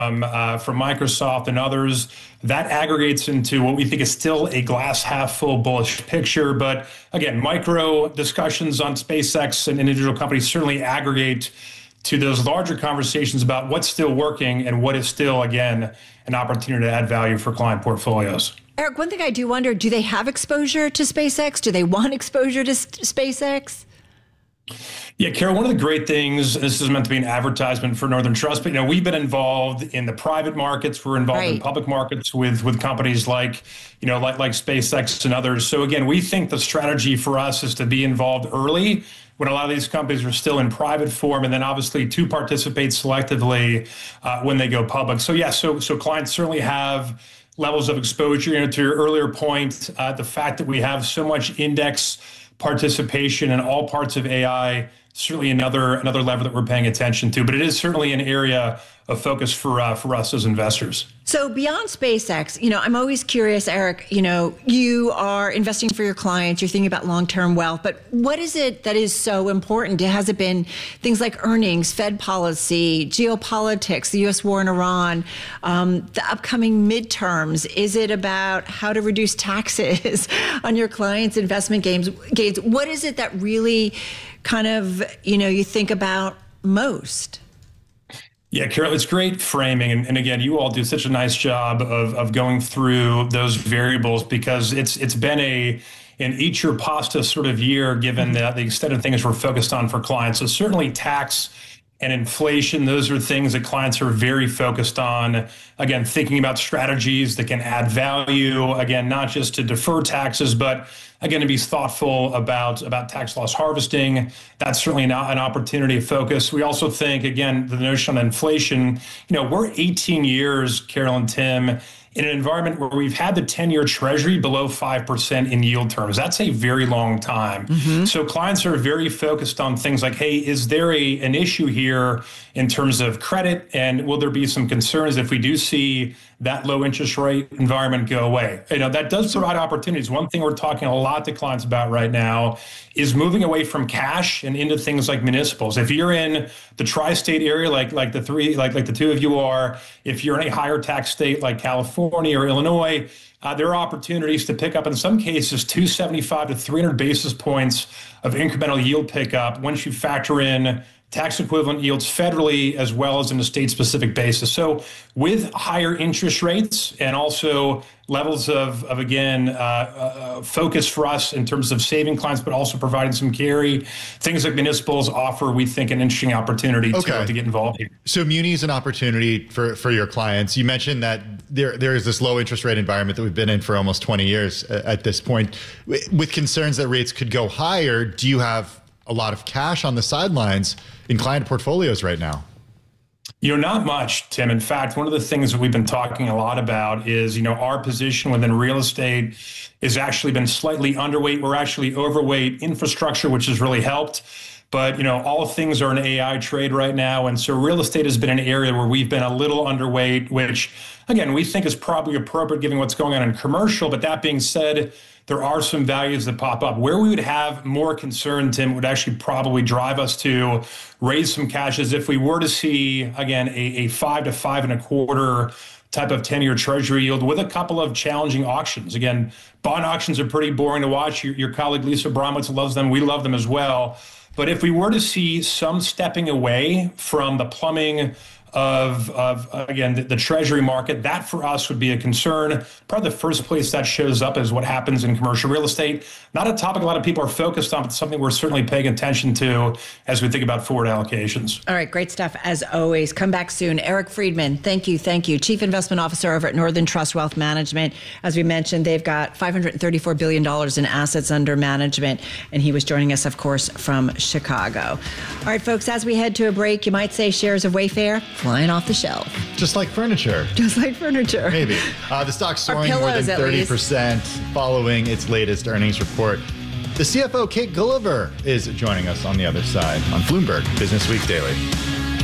from Microsoft and others. That aggregates into what we think is still a glass half full bullish picture. But again, micro discussions on SpaceX and individual companies certainly aggregate to those larger conversations about what's still working and what is still, again, an opportunity to add value for client portfolios. Eric, one thing I do wonder, do they have exposure to SpaceX? Do they want exposure to SpaceX? Yeah, Carol, one of the great things, this is meant to be an advertisement for Northern Trust, but we've been involved in the private markets. We're involved in public markets with companies like SpaceX and others. So again, we think the strategy for us is to be involved early when a lot of these companies are still in private form, and then obviously to participate selectively when they go public. So yeah, so clients certainly have levels of exposure. To your earlier point, the fact that we have so much index participation in all parts of AI, certainly another lever that we're paying attention to. But it is certainly an area of focus for us as investors. So beyond SpaceX, I'm always curious, Eric, you are investing for your clients, you're thinking about long-term wealth, but what is it that is so important? Has it been things like earnings, Fed policy, geopolitics, the U.S. war in Iran, the upcoming midterms? Is it about how to reduce taxes on your clients' investment gains? What is it that really kind of, you think about most? Yeah, Carol, it's great framing. And again, you all do such a nice job of going through those variables, because it's been an eat your pasta sort of year, given the extent of things we're focused on for clients. So certainly tax and inflation, those are things that clients are very focused on. Again, thinking about strategies that can add value, again, not just to defer taxes, but again, to be thoughtful about tax loss harvesting. That's certainly an opportunity of focus. We also think, again, the notion on inflation, we're 18 years, Carol and Tim, in an environment where we've had the 10-year treasury below 5% in yield terms. That's a very long time. Mm-hmm. So clients are very focused on things like, hey, is there an issue here in terms of credit? And will there be some concerns if we do see that low interest rate environment go away? That does provide opportunities. One thing we're talking a lot to clients about right now is moving away from cash and into things like municipals. If you're in the tri-state area, like the two of you are, if you're in a higher tax state like California or Illinois, there are opportunities to pick up, in some cases, 275 to 300 basis points of incremental yield pickup once you factor in tax equivalent yields federally as well as in a state-specific basis. So with higher interest rates and also levels of focus for us in terms of saving clients, but also providing some carry, things like municipals offer, we think, an interesting opportunity to get involved here. So muni is an opportunity for your clients. You mentioned that there is this low interest rate environment that we've been in for almost 20 years at this point. With concerns that rates could go higher, do you have a lot of cash on the sidelines in client portfolios right now? Not much, Tim. In fact, one of the things that we've been talking a lot about is, our position within real estate has actually been slightly underweight. We're actually overweight infrastructure, which has really helped. But, all things are an AI trade right now. And so real estate has been an area where we've been a little underweight, which, again, we think is probably appropriate given what's going on in commercial. But that being said, there are some values that pop up. Where we would have more concern, Tim, would actually probably drive us to raise some cash is if we were to see, again, a 5 to 5.25 type of 10-year treasury yield with a couple of challenging auctions. Again, bond auctions are pretty boring to watch. Your colleague Lisa Bromwitz loves them. We love them as well. But if we were to see some stepping away from the plumbing of again, the treasury market, that for us would be a concern. Probably the first place that shows up is what happens in commercial real estate. Not a topic a lot of people are focused on, but something we're certainly paying attention to as we think about forward allocations. All right, great stuff as always. Come back soon. Eric Friedman, thank you. Chief Investment Officer over at Northern Trust Wealth Management. As we mentioned, they've got $534 billion in assets under management, and he was joining us, of course, from Chicago. All right, folks, as we head to a break, you might say shares of Wayfair flying off the shelf. Just like furniture. Maybe. The stock's soaring more than 30% following its latest earnings report. The CFO, Kate Gulliver, is joining us on the other side on Bloomberg Business Week Daily.